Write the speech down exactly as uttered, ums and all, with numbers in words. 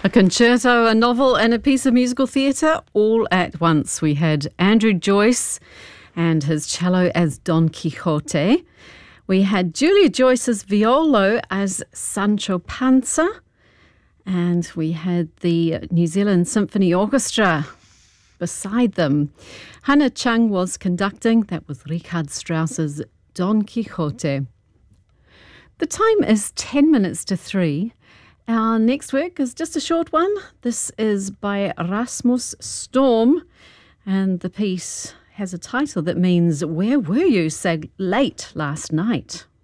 A concerto, a novel and a piece of musical theatre all at once. We had Andrew Joyce and his cello as Don Quixote. We had Julia Joyce's violo as Sancho Panza. And we had the New Zealand Symphony Orchestra beside them. Hannah Chung was conducting. That was Richard Strauss's Don Quixote. The time is ten minutes to three. Our next work is just a short one. This is by Rasmus Storm, and the piece has a title that means, "Where were you so late last night?"